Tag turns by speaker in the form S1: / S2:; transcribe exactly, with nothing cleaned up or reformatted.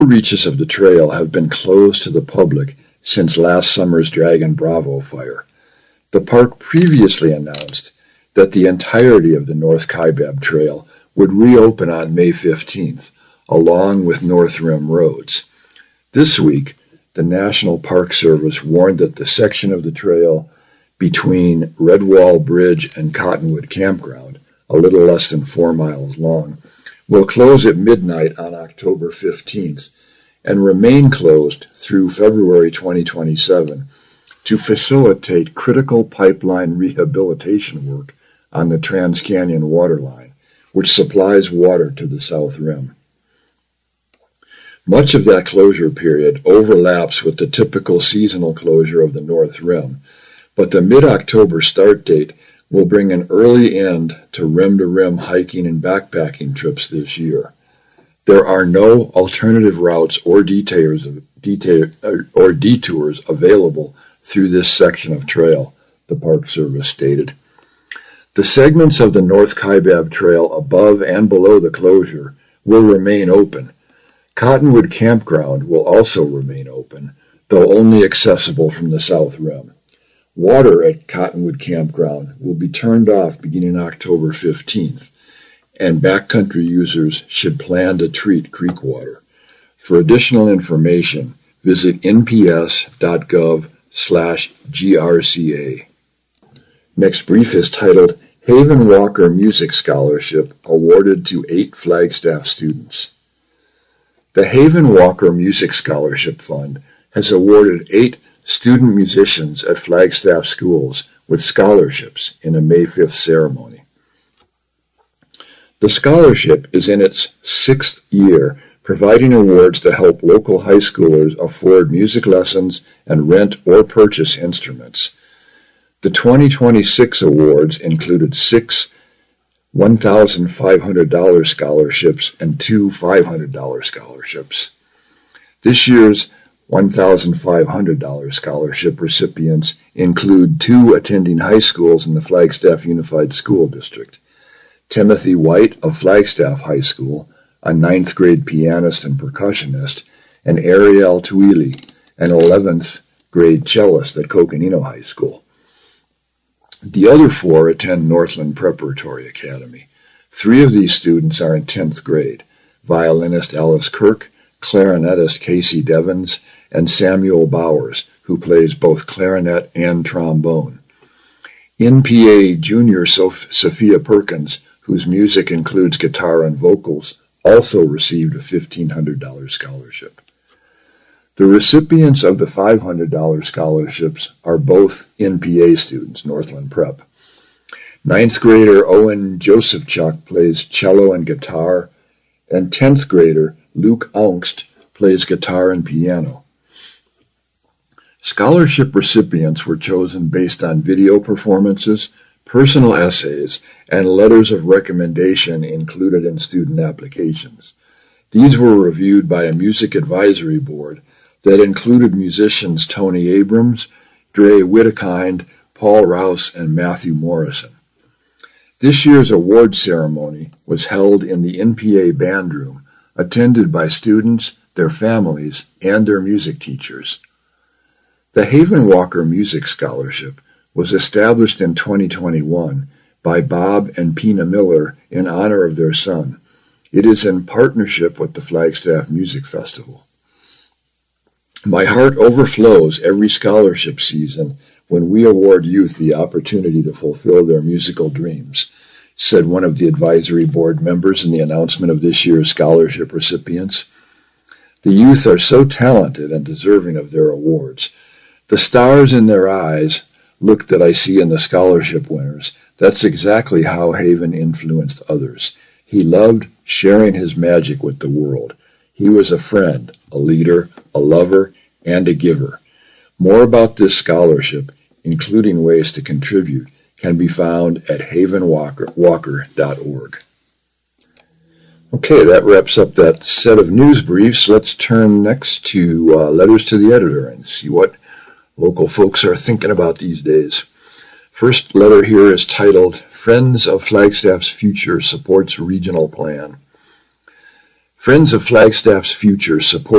S1: reaches of the trail have been closed to the public since last summer's Dragon Bravo fire. The park previously announced that the entirety of the North Kaibab Trail would reopen on May fifteenth, along with North Rim roads. This week, the National Park Service warned that the section of the trail between Redwall Bridge and Cottonwood Campground, a little less than four miles long, will close at midnight on October fifteenth and remain closed through February twenty twenty-seven to facilitate critical pipeline rehabilitation work on the Trans-Canyon Waterline, which supplies water to the South Rim. Much of that closure period overlaps with the typical seasonal closure of the North Rim, but the mid-October start date will bring an early end to rim-to-rim hiking and backpacking trips this year. There are no alternative routes or detours, or detours available through this section of trail, the Park Service stated. The segments of the North Kaibab Trail above and below the closure will remain open. Cottonwood Campground will also remain open, though only accessible from the South Rim. Water at Cottonwood Campground will be turned off beginning October fifteenth, and backcountry users should plan to treat creek water. For additional information, visit N P S dot gov slash G R C A. Next brief is titled Haven Walker Music Scholarship awarded to eight Flagstaff students. The Haven Walker Music Scholarship Fund has awarded eight student musicians at Flagstaff schools with scholarships in a May fifth ceremony. The scholarship is in its sixth year, providing awards to help local high schoolers afford music lessons and rent or purchase instruments. The twenty twenty-six awards included six one thousand five hundred dollars scholarships and two five hundred dollars scholarships. This year's one thousand five hundred dollars scholarship recipients include two attending high schools in the Flagstaff Unified School District. Timothy White of Flagstaff High School, a ninth grade pianist and percussionist, and Ariel Tuili, an eleventh grade cellist at Coconino High School. The other four attend Northland Preparatory Academy. Three of these students are in tenth grade: violinist Alice Kirk, clarinetist Casey Devens, and Samuel Bowers, who plays both clarinet and trombone. N P A junior Soph- Sophia Perkins, whose music includes guitar and vocals, also received a fifteen hundred dollars scholarship. The recipients of the five hundred dollars scholarships are both N P A students, Northland Prep. Ninth grader Owen Josephchuk plays cello and guitar, and tenth grader Luke Angst plays guitar and piano. Scholarship recipients were chosen based on video performances, personal essays, and letters of recommendation included in student applications. These were reviewed by a music advisory board that included musicians Tony Abrams, Dre Whittekind, Paul Rouse, and Matthew Morrison. This year's award ceremony was held in the N P A band room, attended by students, their families, and their music teachers. The Haven Walker Music Scholarship was established in twenty twenty-one by Bob and Pina Miller in honor of their son. It is in partnership with the Flagstaff Music Festival. My heart overflows every scholarship season when we award youth the opportunity to fulfill their musical dreams, said one of the advisory board members in the announcement of this year's scholarship recipients. The youth are so talented and deserving of their awards. The stars in their eyes look that I see in the scholarship winners. That's exactly how Haven influenced others. He loved sharing his magic with the world. He was a friend, a leader, a lover, and a giver. More about this scholarship, including ways to contribute, can be found at haven walker dot org. Okay, that wraps up that set of news briefs. Let's turn next to uh, letters to the editor and see what local folks are thinking about these days. First letter here is titled, Friends of Flagstaff's Future Supports Regional Plan. Friends of Flagstaff's Future support